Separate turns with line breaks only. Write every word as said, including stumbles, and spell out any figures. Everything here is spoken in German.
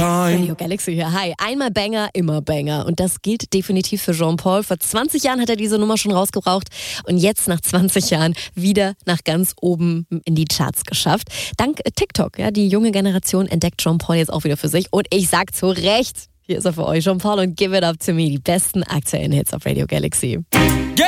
time.
Radio Galaxy hier. Hi. Einmal Banger, immer Banger. Und das gilt definitiv für Jean-Paul. Vor zwanzig Jahren hat er diese Nummer schon rausgebracht und jetzt nach zwanzig Jahren wieder nach ganz oben in die Charts geschafft. Dank TikTok. Ja, die junge Generation entdeckt Jean-Paul jetzt auch wieder für sich. Und ich sag zu Recht, hier ist er für euch, Jean-Paul und Give It Up To Me. Die besten aktuellen Hits auf Radio Galaxy.